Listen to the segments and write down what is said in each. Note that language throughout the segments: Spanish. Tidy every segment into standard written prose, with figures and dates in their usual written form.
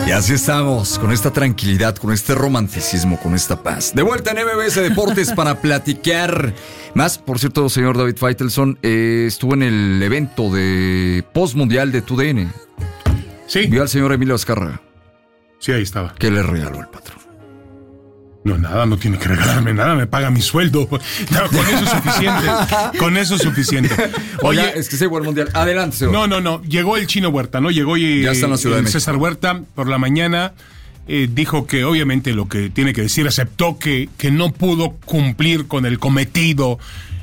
Y así estamos, con esta tranquilidad, con este romanticismo, con esta paz. De vuelta en MBS Deportes para platicar más. Por cierto, señor David Faitelson, estuvo en el evento de postmundial de TUDN. Sí. Vio al señor Emilio Azcárraga. Sí, ahí estaba. ¿Qué le regaló el patrón? No, nada, no tiene que regalarme nada, me paga mi sueldo. No, con eso es suficiente. Con eso es suficiente. Oye, es que se fue al mundial. Adelante, señor. No. Llegó el Chino Huerta, ¿no? Llegó y ya está en la Ciudad de México. César Huerta por la mañana dijo que obviamente lo que tiene que decir, aceptó que no pudo cumplir con el cometido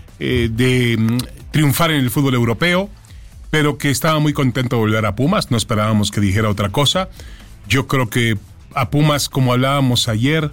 de triunfar en el fútbol europeo, pero que estaba muy contento de volver a Pumas. No esperábamos que dijera otra cosa. Yo creo que a Pumas, como hablábamos ayer,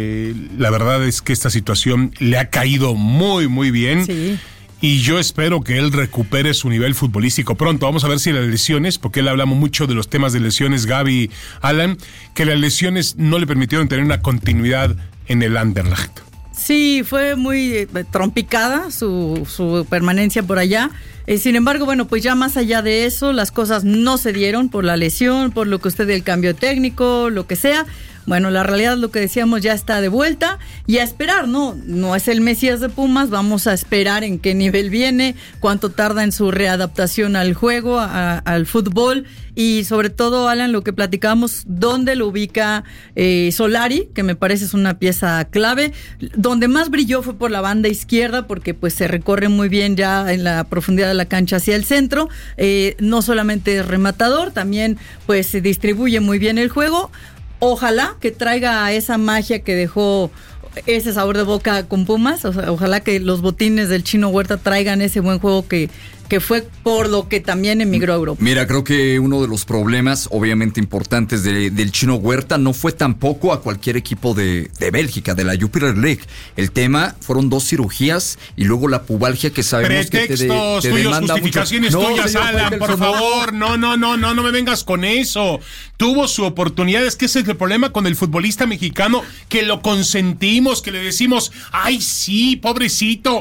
la verdad es que esta situación le ha caído muy, muy bien. Sí. Y yo espero que él recupere su nivel futbolístico pronto. Vamos a ver si las lesiones, porque él hablamos mucho de los temas de lesiones, Gaby, Alan, que las lesiones no le permitieron tener una continuidad en el Anderlecht. Sí, fue muy trompicada su permanencia por allá. Sin embargo, bueno, pues ya más allá de eso, las cosas no se dieron por la lesión, por lo que usted del cambio técnico, lo que sea. Bueno, la realidad, lo que decíamos, ya está de vuelta y a esperar, ¿no? No es el Mesías de Pumas, vamos a esperar en qué nivel viene, cuánto tarda en su readaptación al juego, al fútbol y sobre todo, Alan, lo que platicábamos, dónde lo ubica Solari, que me parece es una pieza clave. Donde más brilló fue por la banda izquierda porque pues se recorre muy bien ya en la profundidad de la cancha hacia el centro. No solamente es rematador, también pues se distribuye muy bien el juego. Ojalá que traiga esa magia que dejó ese sabor de boca con Pumas. O sea, ojalá que los botines del Chino Huerta traigan ese buen juego que fue por lo que también emigró a Europa. Mira, creo que uno de los problemas obviamente importantes del Chino Huerta no fue tampoco a cualquier equipo de Bélgica, de la Jupiler League. El tema fueron 2 cirugías y luego la pubalgia que sabemos pretextos que te tuyos, demanda justificaciones mucho. tuyas, Alan, por favor. No me vengas con eso. Tuvo su oportunidad, es que ese es el problema con el futbolista mexicano, que lo consentimos, que le decimos, ay sí, pobrecito,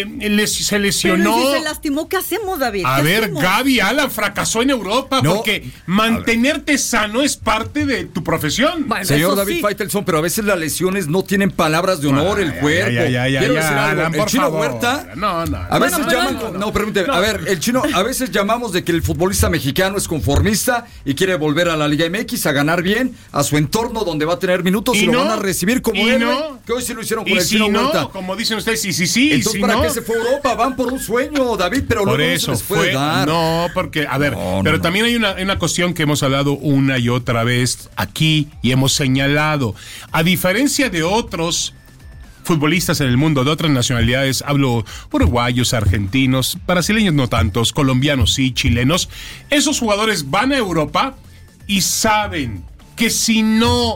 se lesionó. Pero si se lastimó, ¿qué hacemos, David? A ver, Gaby, Alan fracasó en Europa, porque mantenerte sano es parte de tu profesión. Bueno, señor David Faitelson, pero a veces las lesiones no tienen palabras de honor, el cuerpo. Quiero decir algo, Alan, el Chino favor. Huerta, A veces llaman, a ver, el Chino, a veces llamamos de que el futbolista mexicano es conformista y quiere volver a la Liga MX a ganar bien, a su entorno donde va a tener minutos y lo van a recibir como héroe, que hoy sí lo hicieron con el Chino Huerta. Como dicen ustedes, sí. Entonces, ¿para qué se fue a Europa? Van por un sueño, David, pero por luego eso se les puede dar. No, porque, a ver, pero también hay una cuestión que hemos hablado una y otra vez aquí y hemos señalado. A diferencia de otros futbolistas en el mundo de otras nacionalidades, hablo uruguayos, argentinos, brasileños no tantos, colombianos sí, chilenos, esos jugadores van a Europa y saben que si no,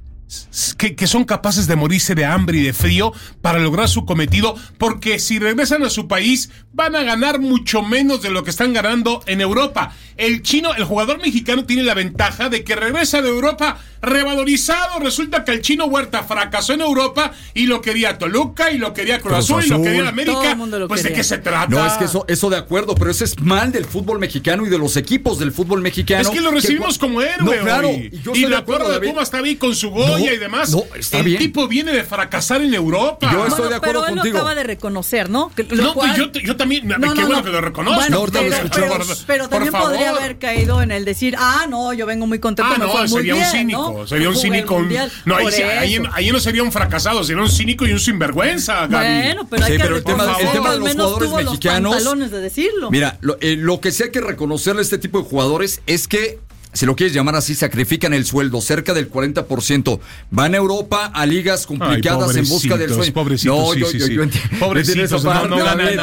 que son capaces de morirse de hambre y de frío para lograr su cometido, porque si regresan a su país van a ganar mucho menos de lo que están ganando en Europa. El jugador mexicano tiene la ventaja de que regresa de Europa revalorizado. Resulta que el Chino Huerta fracasó en Europa y lo quería Toluca y lo quería Cruz Azul y lo quería América. Pues quería. ¿De qué se trata? No, es que eso de acuerdo, pero eso es mal del fútbol mexicano y de los equipos del fútbol mexicano. Es que lo recibimos como héroe. No, claro, hoy. Y de acuerdo de Pumas está bien con su Goya y demás. No, está el bien. tipo viene de fracasar en Europa. Yo estoy de acuerdo pero él contigo. Lo acaba de reconocer, ¿no? Yo también. Qué bueno que lo reconozco. Bueno, pero también podría haber caído en el decir, no, yo vengo muy contento. Sería un cínico. ¿no? Sería un cínico. No, ahí no sería un fracasado, sería un cínico y un sinvergüenza, Gaby. Bueno, pero hay que el tema de los jugadores mexicanos. Los pantalones de decirlo. Mira, lo que sí hay que reconocerle a este tipo de jugadores es que, si lo quieres llamar así, sacrifican el sueldo, cerca del 40%. Van a Europa a ligas complicadas en busca del sueño. Pobrecitos, yo entiendo. Pobrecitos, no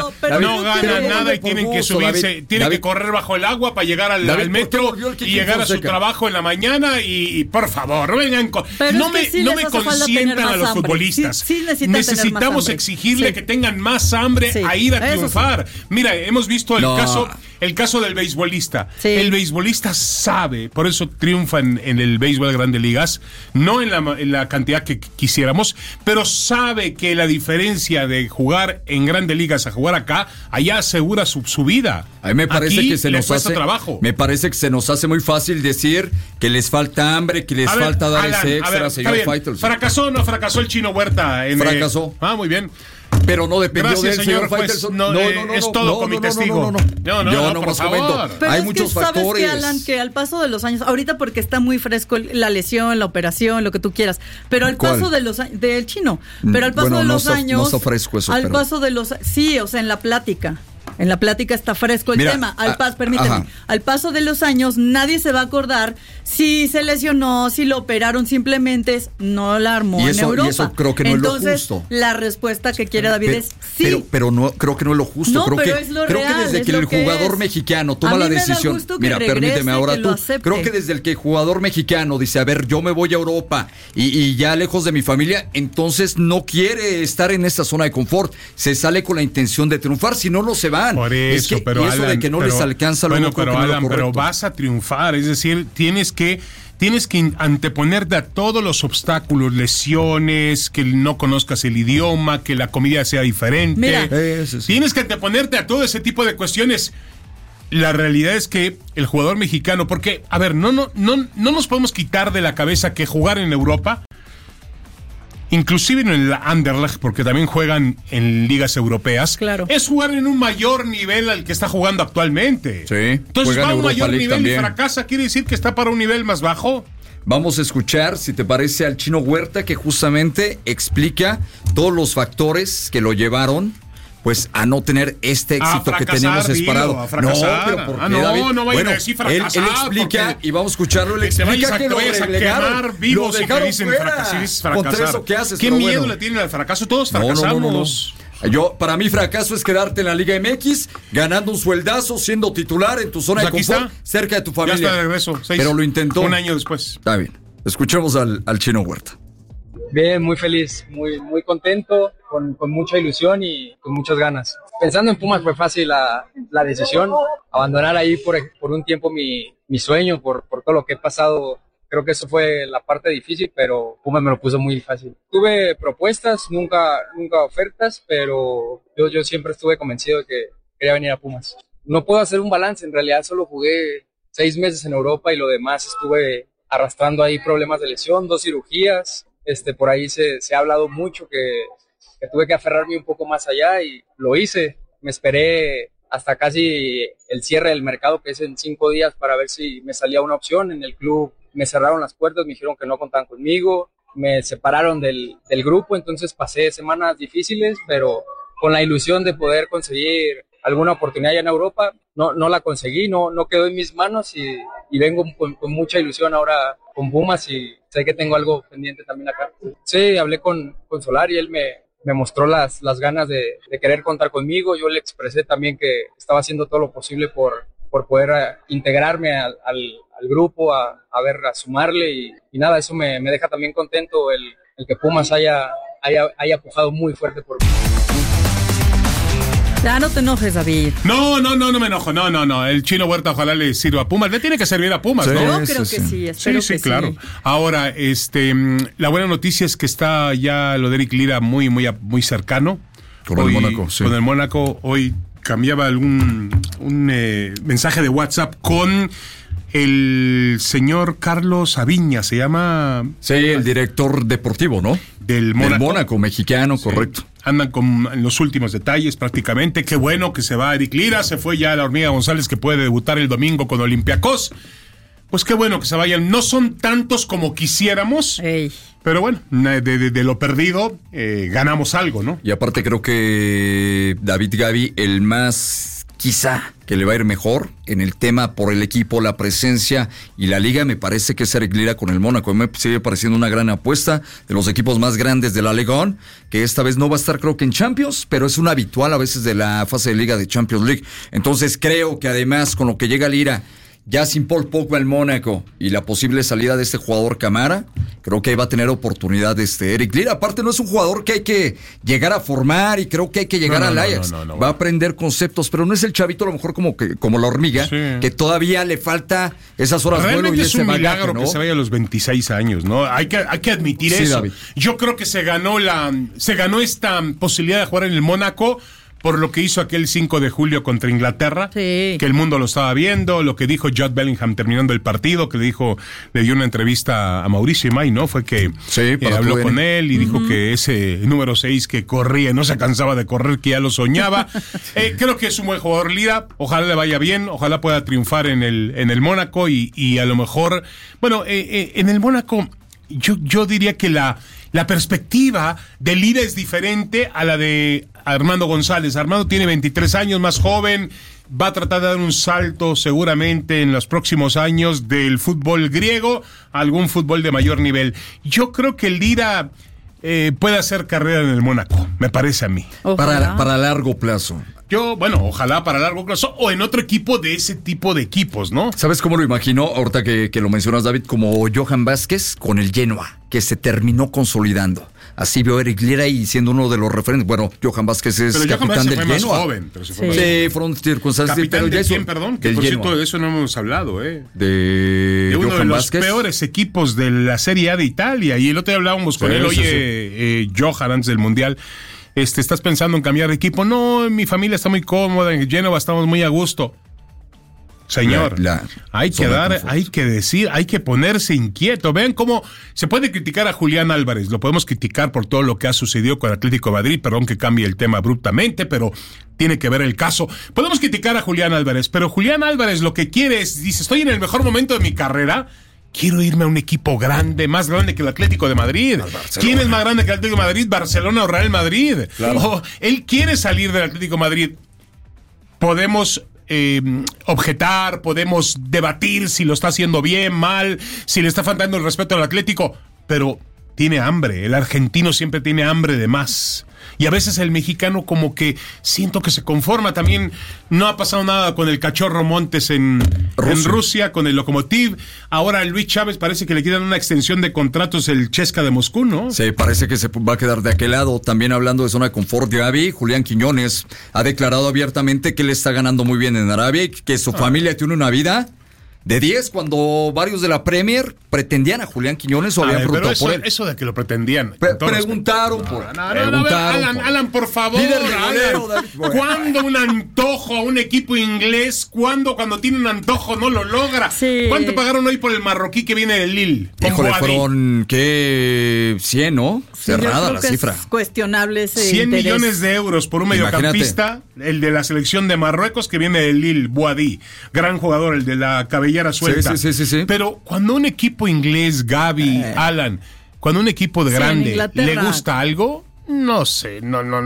ganan nada y tienen que subirse, tienen que correr bajo el agua para llegar al metro y llegar a su trabajo en la mañana y por favor, no vengan no me consientan a los futbolistas. Necesitamos exigirle que tengan más hambre a ir a triunfar. Mira, hemos visto el el caso del beisbolista. Sí. El beisbolista sabe, por eso triunfa en el béisbol de Grandes Ligas, no en la cantidad que quisiéramos, pero sabe que la diferencia de jugar en Grandes Ligas a jugar acá, allá asegura su vida. A mí me parece Aquí que se nos cuesta hace trabajo. Me parece que se nos hace muy fácil decir que les falta hambre, que les falta dar ese extra, señor Faitelson. ¿Fracasó o no fracasó el Chino Huerta? Fracasó. Muy bien. Pero no dependió Gracias, de él, señor juez. Faitelson. No, es todo con mi testigo. Yo no por más favor. comento. Pero Hay es muchos que sabes factores. que, Alan, que al paso de los años, ahorita porque está muy fresco la lesión, la operación, lo que tú quieras, pero al ¿Cuál? paso de los años, del Chino, pero al paso Bueno, de no los está- años, no está fresco eso, al pero- paso de los, sí, o sea, en la plática está fresco el Mira, tema. ajá. Permíteme, al paso de los años nadie se va a acordar si se lesionó, si lo operaron, simplemente no la armó Y en eso Europa. creo que no Entonces, es lo justo. la respuesta que quiere David es sí. Pero no, creo que no es lo justo. No, creo pero que, es lo creo real, que desde es que lo el que jugador es. mexicano A toma mí la me da decisión. gusto que Mira, regrese, permíteme ahora que lo tú. acepte. Creo que desde el que el jugador mexicano dice, a ver, yo me voy a Europa y ya lejos de mi familia, entonces no quiere estar en esta zona de confort. Se sale con la intención de triunfar, si no, no se van. Por eso, y eso de que no les alcanza lo bueno, creo pero que no es lo Alan, pero correcto. vas a triunfar, es decir, tienes que anteponerte a todos los obstáculos, lesiones, que no conozcas el idioma, que la comida sea diferente. Mira. Eso sí. Tienes que anteponerte a todo ese tipo de cuestiones. La realidad es que el jugador mexicano, porque, a ver, no nos podemos quitar de la cabeza que jugar en Europa, inclusive en el Anderlecht, porque también juegan en ligas europeas, Claro. es jugar en un mayor nivel al que está jugando actualmente. Sí, Entonces juega en va a un Europa mayor League nivel también. y fracasa, quiere decir que está para un nivel más bajo. Vamos a escuchar, si te parece, al Chino Huerta, que justamente explica todos los factores que lo llevaron pues a no tener este éxito que tenemos esperado. A fracasar. No, pero ¿por qué, No, David? no vayan Bueno, a decir fracasar. Él explica, porque y vamos a escucharlo, él que te explica que lo vayas a relegaron, quemar vivos lo y que dejaron dicen fuera. fracasar. Contra eso, ¿qué haces? ¿Qué Pero miedo bueno. le tienen al fracaso? Todos No, fracasamos. Para mí fracaso es quedarte en la Liga MX, ganando un sueldazo, siendo titular en tu zona Pues de aquí confort, está. cerca de tu Ya familia. está de regreso. Pero lo intentó. Un año después. Está bien. Escuchemos al Chino Huerta. Bien, muy feliz, muy contento, con mucha ilusión y con muchas ganas. Pensando en Pumas fue fácil la decisión, abandonar ahí por un tiempo mi sueño, por todo lo que he pasado. Creo que eso fue la parte difícil, pero Pumas me lo puso muy fácil. Tuve propuestas, nunca ofertas, pero yo siempre estuve convencido de que quería venir a Pumas. No puedo hacer un balance, en realidad solo jugué 6 meses en Europa y lo demás estuve arrastrando ahí problemas de lesión, 2 cirugías. Por ahí se ha hablado mucho que tuve que aferrarme un poco más allá y lo hice. Me esperé hasta casi el cierre del mercado, que es en 5 días, para ver si me salía una opción. En el club me cerraron las puertas, me dijeron que no contaban conmigo, me separaron del grupo, entonces pasé semanas difíciles, pero con la ilusión de poder conseguir alguna oportunidad allá en Europa. No la conseguí, no quedó en mis manos y vengo con mucha ilusión ahora con Pumas y sé que tengo algo pendiente también acá. Sí, hablé con Solari y él me mostró las ganas de querer contar conmigo. Yo le expresé también que estaba haciendo todo lo posible por poder integrarme al grupo, a sumarle y nada, eso me deja también contento el que Pumas haya pujado muy fuerte por mí. Ya no te enojes, David. No me enojo. No. El Chino Huerta ojalá le sirva a Pumas. Le tiene que servir a Pumas, Sí. ¿no? Yo creo que sí, espero Sí, que claro. sí. Ahora, la buena noticia es que está ya lo de Eric Lira muy cercano. Con el Mónaco, sí. Con el Mónaco. Hoy cambiaba un mensaje de WhatsApp con el señor Carlos Aviña, se llama. Sí, el director deportivo, ¿no? Del Mónaco. Del Mónaco, mexicano, Sí. correcto. Andan en los últimos detalles prácticamente. Qué bueno que se va Eric Lira. Se fue ya la Hormiga González, que puede debutar el domingo con Olympiacos. Pues qué bueno que se vayan. No son tantos como quisiéramos, Ey. pero bueno, de lo perdido ganamos algo, ¿no? Y aparte creo que David Gavi, el más quizá que le va a ir mejor en el tema por el equipo, la presencia y la liga, me parece que es Eric Lira con el Mónaco. Me sigue pareciendo una gran apuesta de los equipos más grandes de la Liga ON, que esta vez no va a estar creo que en Champions, pero es un habitual a veces de la fase de liga de Champions League. Entonces creo que además con lo que llega Lira, ya sin Paul Pogba el Mónaco y la posible salida de este jugador Camara, Creo que va a tener oportunidad Eric Lira. Aparte, no es un jugador que hay que llegar a formar y creo que hay que llegar al Ajax. Va a aprender conceptos, pero no es el chavito a lo mejor como la hormiga, que todavía le falta esas horas de vuelo y ese bagaje. Es un milagro que se vaya a los 26 años, ¿no? Hay que admitir eso. David. Yo creo que se ganó esta posibilidad de jugar en el Mónaco por lo que hizo aquel 5 de julio contra Inglaterra, que el mundo lo estaba viendo, lo que dijo Jude Bellingham terminando el partido, que le dio una entrevista a Mauricio Imay, ¿no? Fue que habló con él y dijo que ese número 6 que corría, no se cansaba de correr, que ya lo soñaba. Creo que es un buen jugador Lira, ojalá le vaya bien, ojalá pueda triunfar en el Mónaco y a lo mejor, bueno, en el Mónaco yo diría que la perspectiva de Lira es diferente a la de Armando González. Armando tiene 23 años, más joven, va a tratar de dar un salto seguramente en los próximos años del fútbol griego a algún fútbol de mayor nivel. Yo creo que Lira puede hacer carrera en el Mónaco, me parece a mí. Para largo plazo. Ojalá para largo plazo o en otro equipo de ese tipo de equipos, ¿no? ¿Sabes cómo lo imagino? Ahorita que lo mencionas, David, como Johan Vázquez con el Genoa, que se terminó consolidando. Así veo a Eric Lira y siendo uno de los referentes. Bueno, Johan Vázquez es pero capitán del Genoa. Más joven, pero se fue más joven. Sí, fueron circunstancias. ¿Capitán de quién, perdón? Que por cierto de eso no hemos hablado, de uno de los peores equipos de la Serie A de Italia. Y el otro día hablábamos con él, Johan, antes del Mundial. ¿Estás pensando en cambiar de equipo? No, mi familia está muy cómoda, en Génova estamos muy a gusto. Señor, hay que decir, hay que ponerse inquieto. Vean cómo se puede criticar a Julián Álvarez, lo podemos criticar por todo lo que ha sucedido con Atlético de Madrid, perdón que cambie el tema abruptamente, pero tiene que ver el caso. Podemos criticar a Julián Álvarez, pero Julián Álvarez lo que quiere dice, estoy en el mejor momento de mi carrera, quiero irme a un equipo grande, más grande que el Atlético de Madrid. ¿Quién es más grande que el Atlético de Madrid? ¿Barcelona o Real Madrid? Claro. Él quiere salir del Atlético de Madrid. Podemos objetar, podemos debatir si lo está haciendo bien, mal, si le está faltando el respeto al Atlético, pero tiene hambre. El argentino siempre tiene hambre de más. Y a veces el mexicano como que siento que se conforma. También no ha pasado nada con el Cachorro Montes en Rusia, con el Lokomotiv. Ahora Luis Chávez parece que le quitan una extensión de contratos el Chesca de Moscú, ¿no? Sí, parece que se va a quedar de aquel lado. También hablando de zona de confort de Arabia, Julián Quiñones ha declarado abiertamente que él está ganando muy bien en Arabia y que su familia tiene una vida de 10 cuando varios de la Premier pretendían a Julián Quiñones o habían preguntado por él. Eso de que lo pretendían. Preguntaron por Alan, por favor. ¿Cuándo un antojo a un equipo inglés? ¿Cuándo cuando tiene un antojo no lo logra? Sí. ¿Cuánto pagaron hoy por el marroquí que viene del Lille? Híjole, fueron, ¿qué? 100, ¿no? Cerrada la cifra. Es cuestionable ese 100 interés. millones de euros por un mediocampista, el de la selección de Marruecos que viene del Lille, Boadi. Gran jugador, el de la cabellera suelta. Sí. Pero cuando un equipo inglés, Gaby, Alan, cuando un equipo de grande le gusta algo, no sé,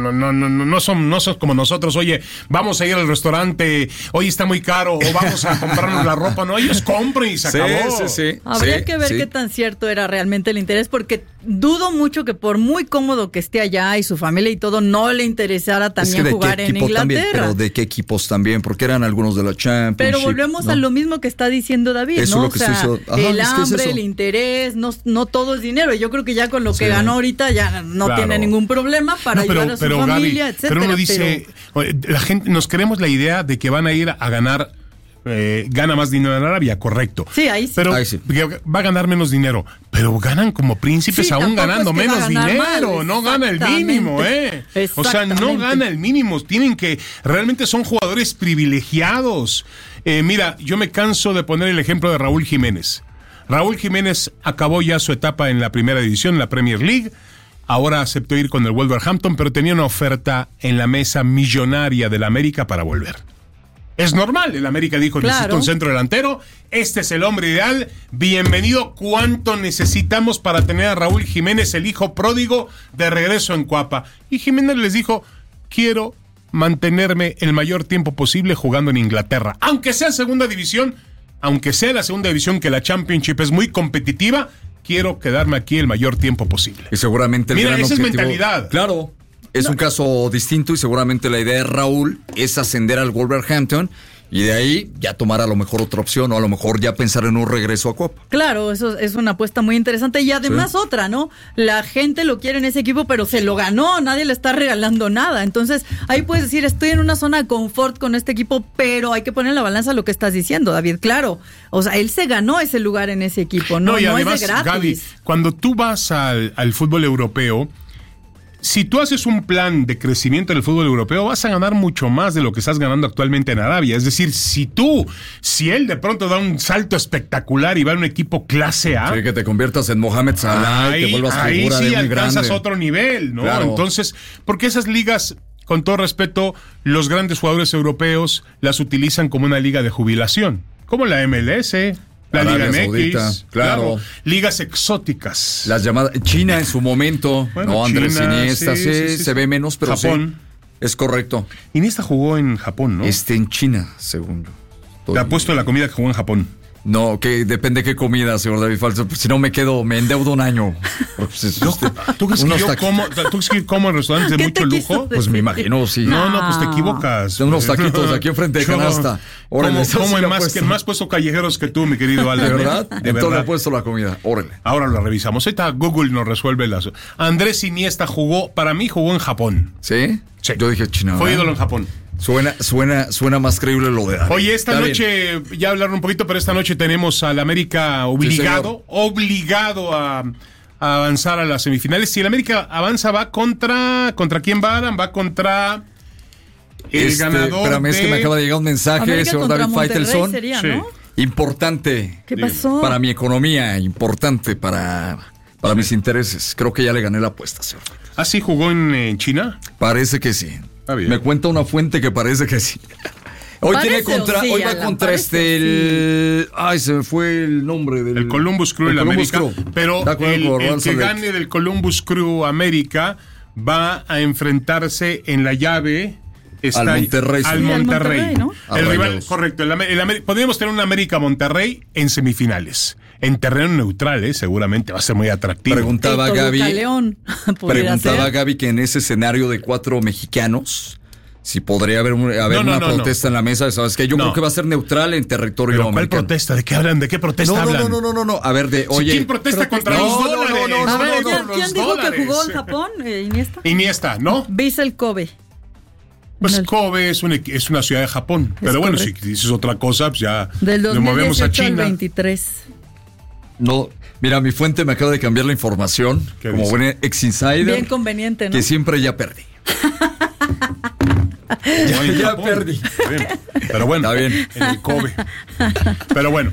no son como nosotros. Oye, vamos a ir al restaurante, hoy está muy caro, o vamos a comprarnos la ropa. No, ellos compran y se acabó. Sí. Habría que ver qué tan cierto era realmente el interés, porque dudo mucho que por muy cómodo que esté allá y su familia y todo, no le interesara también jugar en Inglaterra. También, pero ¿de qué equipos también? Porque eran algunos de la Championship. Pero volvemos a lo mismo que está diciendo David, eso ¿no? Lo que el hambre, el interés, no todo es dinero. Yo creo que ya con lo que ganó ahorita ya no tiene ningún problema para ayudar a su familia, Gaby, etcétera. Pero uno dice, la gente, nos creemos la idea de que van a ir a ganar, gana más dinero en Arabia, correcto. Sí, ahí sí. Pero va a ganar menos dinero, pero ganan como príncipes aún ganando menos dinero, no gana el mínimo, O sea, no gana el mínimo, realmente son jugadores privilegiados. Mira, yo me canso de poner el ejemplo de Raúl Jiménez. Raúl Jiménez acabó ya su etapa en la primera división, en la Premier League. Ahora aceptó ir con el Wolverhampton, pero tenía una oferta en la mesa millonaria del América para volver. Es normal, el América dijo, necesito un centro delantero, este es el hombre ideal, bienvenido. ¿Cuánto necesitamos para tener a Raúl Jiménez, el hijo pródigo, de regreso en Cuapa? Y Jiménez les dijo, quiero mantenerme el mayor tiempo posible jugando en Inglaterra, aunque sea segunda división, aunque sea la segunda división, que la Championship es muy competitiva, quiero quedarme aquí el mayor tiempo posible. Y seguramente el gran esa objetivo, es mentalidad. Claro, es un caso distinto y seguramente la idea de Raúl es ascender al Wolverhampton Y de ahí ya tomar a lo mejor otra opción, o a lo mejor ya pensar en un regreso a Copa. Claro, eso es una apuesta muy interesante. Y además otra, ¿no? La gente lo quiere en ese equipo, pero se lo ganó, nadie le está regalando nada. Entonces, ahí puedes decir, estoy en una zona de confort con este equipo, pero hay que poner en la balanza lo que estás diciendo, David. Claro, o sea, él se ganó ese lugar en ese equipo, no, y además, es de gratis. Gaby, cuando tú vas al fútbol europeo, si tú haces un plan de crecimiento en el fútbol europeo, vas a ganar mucho más de lo que estás ganando actualmente en Arabia. Es decir, si él de pronto da un salto espectacular y va a un equipo clase A, Sí, que te conviertas en Mohamed Salah y te vuelvas figura sí de muy alcanzas grande. otro nivel, ¿no? Claro. Entonces, porque esas ligas, con todo respeto, los grandes jugadores europeos las utilizan como una liga de jubilación, como la MLS, la Arabia Liga Saudita, MX, claro. ligas exóticas. Las llamadas China en su momento, Bueno, no, Andrés China, Iniesta, sí, se ve menos, pero Japón. sí, es correcto. Iniesta jugó en Japón, ¿no? En China, según yo. Te apuesto la comida que jugó en Japón. No, que depende qué comida, señor David Falso. Si no me endeudo un año. ¿Tú crees que yo como en restaurantes de ¿Qué mucho te quiso lujo? decir? Pues me imagino, sí. No, pues te equivocas. De unos taquitos aquí enfrente de canasta. Órale, eso Como sí en lo más, apuesto. que en más puesto callejeros que tú, mi querido Alan. ¿De verdad? De Entonces le verdad. he puesto la comida. Órale. Ahora lo revisamos. Ahorita Google nos resuelve las. Andrés Iniesta para mí jugó en Japón. ¿Sí? Sí. Yo dije China. Fue ¿verdad? ídolo en Japón. Suena más creíble lo de David. Oye, esta Está noche, ya hablaron un poquito, pero esta noche tenemos al América obligado a avanzar a las semifinales. Si el América avanza, va contra quién va, Adam? Va contra el ganador. Espérame, es que me acaba de llegar un mensaje, América señor contra David Monterrey Faitelson. sería, Sí. ¿no? Importante. ¿Qué pasó? Para mi economía, importante para mis intereses. Creo que ya le gané la apuesta, señor. ¿Ah, sí jugó en China? Parece que sí. Está bien. Me cuenta una fuente que parece que sí. Hoy Parece tiene o sí, hoy va Alan, contra parece ay, se me fue el nombre del El Columbus Crew, el Columbus América. Crew. Pero Está con el Real que Salt Lake. gane del Columbus Crew América va a enfrentarse en la llave. Al Monterrey, sí. Al Sí, al Monterrey. Monterrey, ¿no? A El rival, Rayados. correcto. Podríamos tener un América-Monterrey en semifinales. En terreno neutral, seguramente va a ser muy atractivo. Preguntaba Toluca Gaby. León, pudiera Preguntaba ser. Gaby que en ese escenario de 4 mexicanos, si podría haber una protesta en la mesa. ¿Sabes qué? Yo No. creo que va a ser neutral en territorio ¿Pero cuál americano. protesta? ¿De qué hablan? ¿De qué protesta hablan? No. A ver, oye. ¿Quién protesta contra No, los no, dólares? no, A ver, Los ¿quién dijo que dólares. jugó en Japón, Iniesta? Iniesta, ¿no? Vissel Kobe. Pues Kobe es una ciudad de Japón. Pero bueno, correcto. si dices otra cosa, pues ya Del nos movemos a 2018 al China. 23. No, mira, mi fuente me acaba de cambiar la información. ¿Qué Como dice? buen ex-insider. Bien conveniente, ¿no? Que siempre ya perdí. Ya perdí. Bien. Pero bueno, Está bien. en el Kobe. Pero bueno,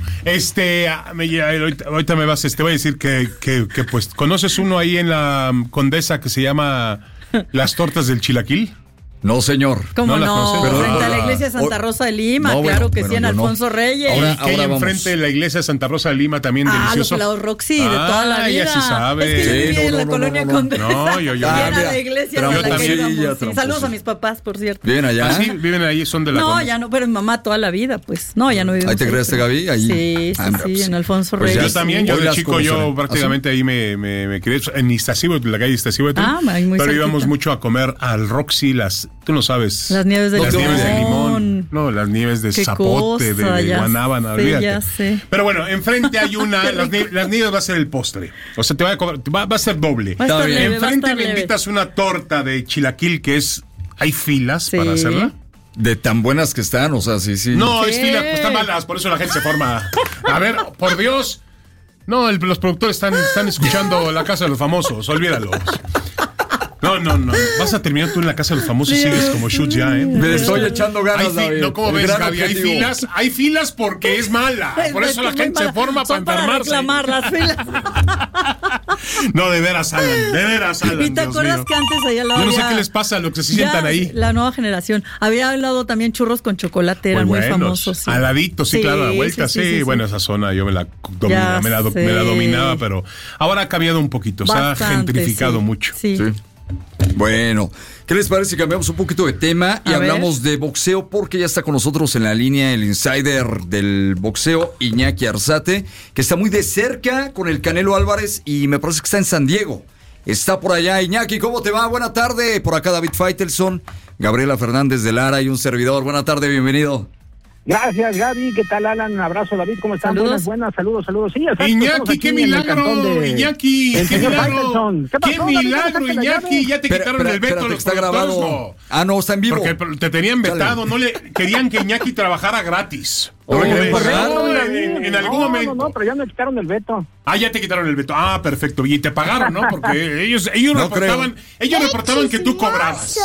ahorita me vas, voy a decir que pues, ¿conoces uno ahí en la Condesa que se llama Las Tortas del Chilaquil? No, señor. ¿Cómo No la no? conoces. Pero- Frente a la iglesia de Santa Rosa de Lima, No, claro bueno, que sí, en yo no. Alfonso Reyes. Ahora- ¿Y qué hay vamos. enfrente de la iglesia de Santa Rosa de Lima también los delicioso? helados Roxy de toda la vida. ya se sabe. Es que Sí, viví en no, la no, colonia no. Condesa. No, yo- Y era mira, la iglesia pero de la yo que también- íbamos. ya, Sí. tramposillo. Saludos a mis papás, por cierto. Bien allá. ¿Ah, sí? Viven ahí, son de la No, Condesa. ya no, pero mi mamá toda la vida, pues. No, ya no vivimos ¿Ahí te creaste, pero- Gaby? Ahí. Sí, Ah, mira, pues, en Alfonso pues ya Reyes. Yo también, Hoy yo de las chico, conoceré. yo prácticamente ahí me crié en Iztaccíhuatl, la calle Iztaccíhuatl. Ah, ahí muy pero cerquita. íbamos mucho a comer al Roxy, tú no sabes. Las nieves de Las limón. nieves de limón. No, las nieves de Qué zapote, cosa, de ya guanábana, sé, olvídate. ya sé. Pero bueno, enfrente hay una, las nieves va a ser el postre. O sea, te va a cobrar, va a ser doble. Va a estar bien. leve, va a Enfrente estar me leve. invitas una torta de chilaquil que hay filas Sí. para hacerla. De tan buenas que están, o sea, sí. No, Sí. es fila, pues están malas, por eso la gente se forma. A ver, por Dios. No, los productores están escuchando La Casa de los Famosos, olvídalos. No. Vas a terminar tú en La Casa de los Famosos y sigues como shoot ya, ¿eh? Me estoy echando ganas, David. No, como El ves, gran Gaby, objetivo. hay filas porque es mala. Por Es eso la que muy gente se mala. forma para Son para enfermarse. reclamar las filas. No, de veras, Alan, ¿Y te Dios acuerdas mío. que antes allá la Yo no sé había- qué les pasa a los que se Ya, sientan ahí. La nueva generación. Había hablado también churros con chocolate, eran muy buenos. famosos. Sí. Aladitos, sí, claro, a la vuelta, sí. Bueno, esa zona yo me la Ya dominaba, sé. pero ahora ha cambiado un poquito, se ha Bastante, gentrificado sí. mucho. Sí. Sí. Bueno, ¿qué les parece si cambiamos un poquito de tema y A hablamos de boxeo? Porque ya está con nosotros en la línea el insider del boxeo, Iñaki Arzate, que está muy de cerca con el Canelo Álvarez y me parece que está en San Diego. Está por allá. Iñaki, ¿cómo te va? Buena tarde. Por acá David Faitelson, Gabriela Fernández de Lara y un servidor. Buena tarde, bienvenido. Gracias, Gaby. ¿Qué tal, Alan? Un abrazo, David. ¿Cómo están? Saludos. Buenas. Saludos. Sí, exacto, Iñaki, qué milagro, Iñaki, qué milagro. Qué milagro, Iñaki. Ya te quitaron el veto. Espérate, está grabado. No. Ah, no, está en vivo. Porque te tenían vetado, no le querían que Iñaki trabajara gratis. En algún momento. No, pero ya me quitaron el veto. Ah, ya te quitaron el veto. Ah, perfecto. Y te pagaron, ¿no? Porque ellos reportaban que tú cobrabas.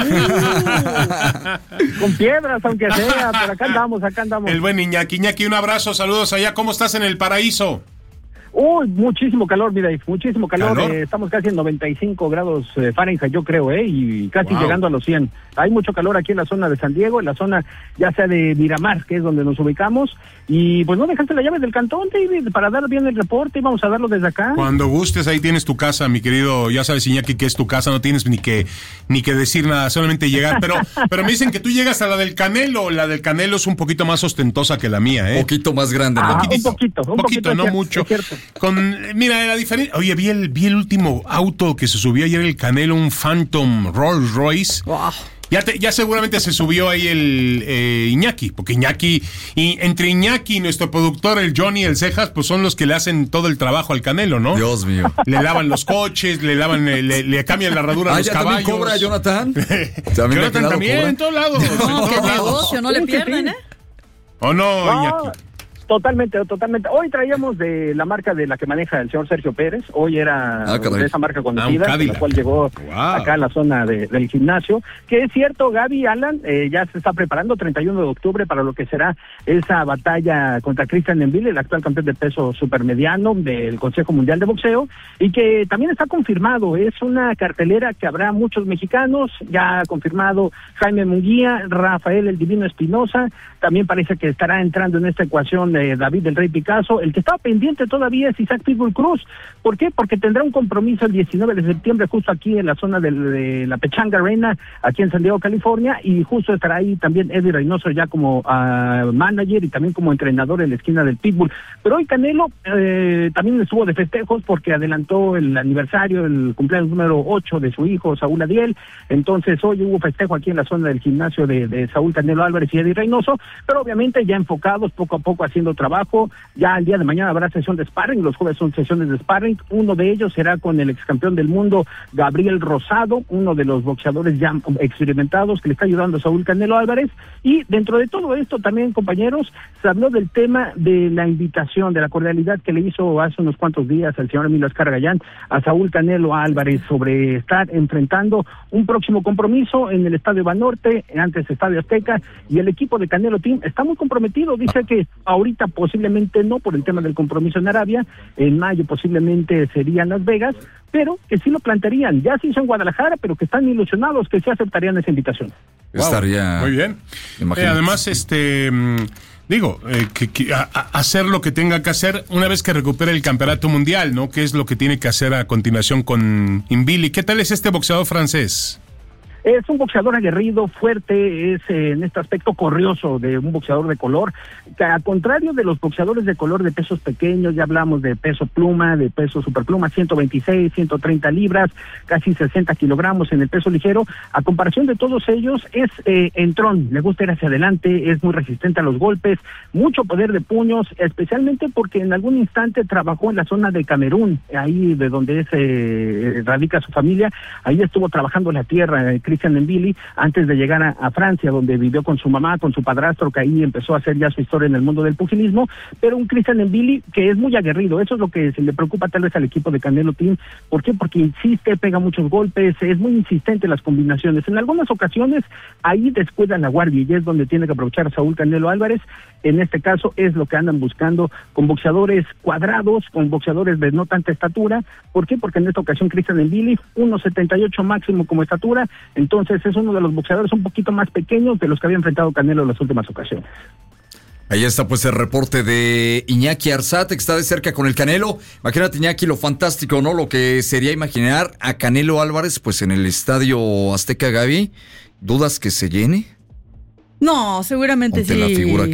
Con piedras, aunque sea, pero acá andamos. El buen Iñaki. Iñaki, un abrazo, saludos allá. ¿Cómo estás en el paraíso? Uy, muchísimo calor, mira, muchísimo calor. Estamos casi en 95 grados Fahrenheit, yo creo, y casi llegando a los 100. Hay mucho calor aquí en la zona de San Diego, en la zona ya sea de Miramar, que es donde nos ubicamos. Y pues no dejaste la llave del cantón, David, para dar bien el reporte. Vamos a darlo desde acá. Cuando gustes, ahí tienes tu casa, mi querido. Ya sabes, Iñaki, que es tu casa. No tienes ni que decir nada, solamente llegar. Pero me dicen que tú llegas a la del Canelo. La del Canelo es un poquito más ostentosa que la mía, ¿eh? Un poquito más grande, ¿no? Un poquito, no mucho. Mira, la diferencia. Oye, vi el último auto que se subió ayer el Canelo, un Phantom Rolls Royce. Wow. Ya seguramente se subió ahí el Iñaki, porque entre Iñaki y nuestro productor, el Johnny, el Cejas, pues son los que le hacen todo el trabajo al Canelo, ¿no? Dios mío. Le lavan los coches, le cambian la herradura a los caballos. ¿También cobra Jonathan? Jonathan también, en todos lados. No, qué negocio, no le pierden, ¿eh? ¿O no, Iñaki? Totalmente. Hoy traíamos de la marca de la que maneja el señor Sergio Pérez. Hoy era de esa marca conocida, la cual llegó acá a la zona del gimnasio. Que es cierto, Gaby, Alan, ya se está preparando 31 de octubre para lo que será esa batalla contra Christian Nville, el actual campeón de peso supermediano del Consejo Mundial de Boxeo, y que también está confirmado. Es una cartelera que habrá muchos mexicanos, ya ha confirmado Jaime Munguía, Rafael el Divino Espinosa, también parece que estará entrando en esta ecuación David del Rey Picasso. El que estaba pendiente todavía es Isaac Pitbull Cruz. ¿Por qué? Porque tendrá un compromiso el 19 de septiembre justo aquí en la zona de la Pechanga Arena, aquí en San Diego, California, y justo estará ahí también Eddie Reynoso ya como manager y también como entrenador en la esquina del Pitbull. Pero hoy Canelo también estuvo de festejos porque adelantó el aniversario, el cumpleaños número 8 de su hijo Saúl Adiel. Entonces hoy hubo festejo aquí en la zona del gimnasio de Saúl Canelo Álvarez y Eddie Reynoso, pero obviamente ya enfocados poco a poco haciendo trabajo. Ya el día de mañana habrá sesión de sparring, los jueves son sesiones de sparring. Uno de ellos será con el ex campeón del mundo Gabriel Rosado, uno de los boxeadores ya experimentados que le está ayudando a Saúl Canelo Álvarez. Y dentro de todo esto también, compañeros, se habló del tema de la invitación, de la cordialidad que le hizo hace unos cuantos días el señor Emilio Azcárraga Gallán a Saúl Canelo Álvarez sobre estar enfrentando un próximo compromiso en el Estadio Banorte, antes Estadio Azteca, y el equipo de Canelo Team está muy comprometido. Dice que ahorita posiblemente no por el tema del compromiso en Arabia, en mayo posiblemente sería en Las Vegas, pero que sí lo plantearían. Ya se hizo en Guadalajara, pero que están ilusionados que sí aceptarían esa invitación. Wow. Estaría muy bien. Además, hacer lo que tenga que hacer una vez que recupere el campeonato mundial, ¿no? ¿Qué es lo que tiene que hacer a continuación con Nville? ¿Qué tal es este boxeador francés? Es un boxeador aguerrido, fuerte, es en este aspecto corrioso de un boxeador de color, que al contrario de los boxeadores de color de pesos pequeños, ya hablamos de peso pluma, de peso superpluma, 126, 130 libras, casi 60 kilogramos en el peso ligero. A comparación de todos ellos, es entrón, le gusta ir hacia adelante, es muy resistente a los golpes, mucho poder de puños, especialmente porque en algún instante trabajó en la zona de Camerún, ahí de donde radica su familia, ahí estuvo trabajando la tierra, Christian Nville, antes de llegar a Francia, donde vivió con su mamá, con su padrastro, que ahí empezó a hacer ya su historia en el mundo del pugilismo, pero un Christian Nville que es muy aguerrido. Eso es lo que se le preocupa tal vez al equipo de Canelo Team. ¿Por qué? Porque insiste, pega muchos golpes, es muy insistente en las combinaciones. En algunas ocasiones ahí descuida la guardia y es donde tiene que aprovechar a Saúl Canelo Álvarez. En este caso es lo que andan buscando con boxeadores cuadrados, con boxeadores de no tanta estatura. ¿Por qué? Porque en esta ocasión Christian Nville, 1.78 máximo como estatura, entonces es uno de los boxeadores un poquito más pequeños de los que había enfrentado Canelo en las últimas ocasiones. Ahí está pues el reporte de Iñaki Arzate, que está de cerca con el Canelo. Imagínate, Iñaki, lo fantástico, ¿no? Lo que sería imaginar a Canelo Álvarez pues en el Estadio Azteca, Gaby. ¿Dudas que se llene? No, seguramente Ante sí. la figura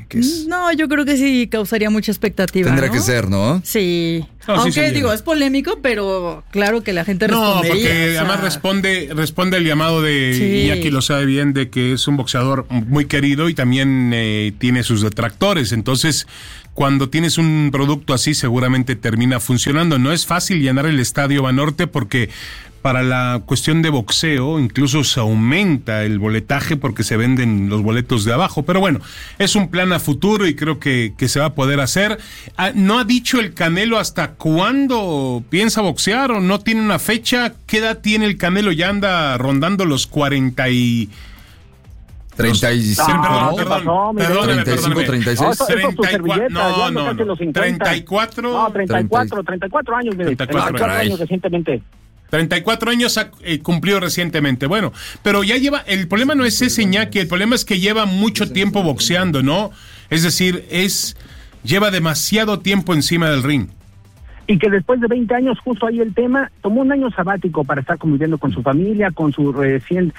Márquez. No, yo creo que sí causaría mucha expectativa. Tendría que ser, ¿no? Sí. Aunque digo, es polémico, pero claro que la gente respondería. No, porque además responde el llamado de Iñaki, lo sabe bien, de que es un boxeador muy querido y también tiene sus detractores. Entonces, cuando tienes un producto así, seguramente termina funcionando. No es fácil llenar el Estadio Banorte porque para la cuestión de boxeo incluso se aumenta el boletaje porque se venden los boletos de abajo. Pero bueno, es un plan a futuro y creo que se va a poder hacer. ¿No ha dicho el Canelo hasta cuándo piensa boxear o no tiene una fecha? ¿Qué edad tiene el Canelo? Ya anda rondando los 40 y... 35, perdón, 35, 36. 34 años, 34 años recientemente. 34 años cumplió recientemente. Bueno, pero ya lleva... El problema no es ese, Iñaki, el problema es que lleva mucho tiempo boxeando, ¿no? Es decir, lleva demasiado tiempo encima del ring. Y que después de 20 años, justo ahí el tema, tomó un año sabático para estar conviviendo con su familia, con su reciente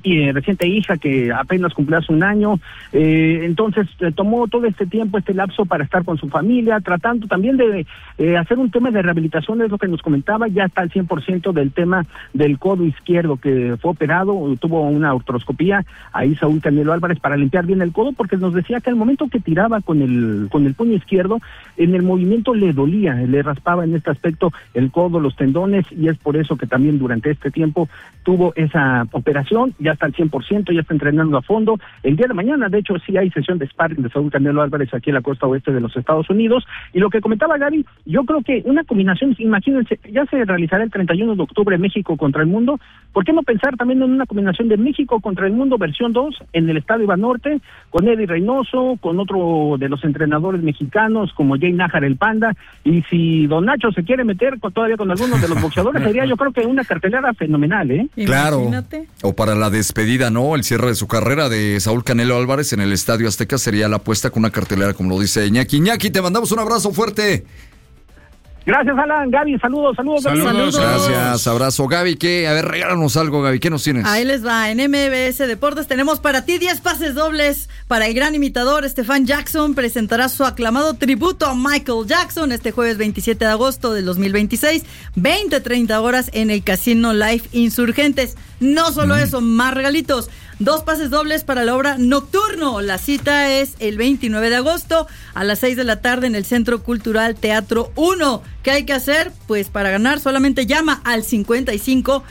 hija que apenas cumplió hace un año. Entonces tomó todo este tiempo, este lapso para estar con su familia, tratando también de hacer un tema de rehabilitación, es lo que nos comentaba. Ya está al 100% del tema del codo izquierdo que fue operado, tuvo una artroscopía ahí Saúl Canelo Álvarez para limpiar bien el codo, porque nos decía que al momento que tiraba con el puño izquierdo, en el movimiento le dolía, le raspaba en este aspecto el codo, los tendones, y es por eso que también durante este tiempo tuvo esa operación. Ya está al 100%, ya está entrenando a fondo. El día de mañana, de hecho, sí hay sesión de sparring de Saúl Canelo Álvarez aquí en la costa oeste de los Estados Unidos, y lo que comentaba Gaby, yo creo que una combinación, imagínense, ya se realizará el 31 de octubre México contra el mundo, ¿por qué no pensar también en una combinación de México contra el mundo versión 2 en el Estadio Banorte, con Eddie Reynoso, con otro de los entrenadores mexicanos como Jay Nájar el Panda, y si Don Nacho se quiere meter todavía con algunos de los boxeadores, sería yo creo que una cartelera fenomenal, ¿eh? Claro. Imagínate. O para la despedida, ¿no? El cierre de su carrera de Saúl Canelo Álvarez en el Estadio Azteca sería la apuesta con una cartelera, como lo dice Iñaki. Iñaki, te mandamos un abrazo fuerte. Gracias, Alan. Gaby, saludos. Gracias, abrazo. Gaby, a ver, regálanos algo, Gaby, ¿qué nos tienes? Ahí les va, en MBS Deportes tenemos para ti 10 pases dobles para el gran imitador Stefan Jackson. Presentará su aclamado tributo a Michael Jackson este jueves 27 de agosto del 2026, 20:30 horas en el Casino Live Insurgentes. No solo eso, más regalitos. 2 pases dobles para la obra Nocturno. La cita es el 29 de agosto a las 6 de la tarde en el Centro Cultural Teatro 1. ¿Qué hay que hacer? Pues para ganar solamente llama al 55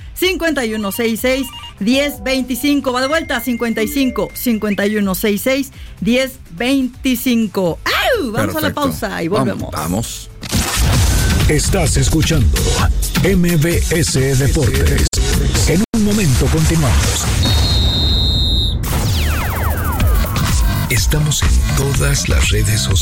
5166 1025. Va de vuelta, 55 5166 1025. ¡Au! Vamos Perfecto. A la pausa y volvemos. Vamos. Estás escuchando MBS Deportes. En un momento continuamos. Estamos en todas las redes sociales.